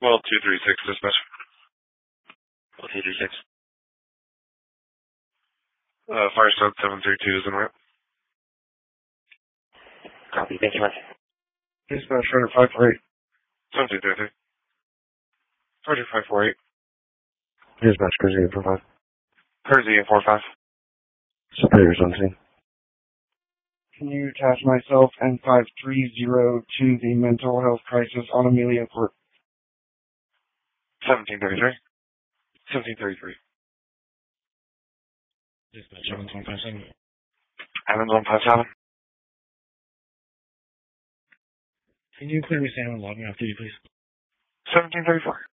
Well, 236 dispatch. Well, 236. Fire sub 732 is in route. Copy. Thank you much. Dispatch, Charger 548. 1733. Charger 548. Dispatch, Cruising 845. Kersey 845. Superior's on scene. Can you attach myself and 530 to the mental health crisis on Amelia Court? 1733. 1733. Dispatch, Evans 157. Evans 157. Can you clear me Sam and log me off duty, please? 1734.